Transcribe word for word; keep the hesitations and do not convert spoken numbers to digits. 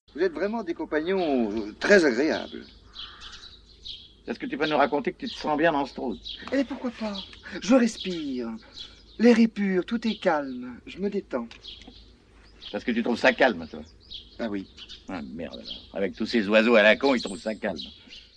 Vous êtes vraiment des compagnons euh, très agréables. Est-ce que tu peux nous raconter que tu te sens bien dans ce trou? Et pourquoi pas? Je respire. L'air est pur, tout est calme. Je me détends. Parce que tu trouves ça calme, toi? Ah oui. Ah, merde, alors. Avec tous ces oiseaux à la con, ils trouvent ça calme.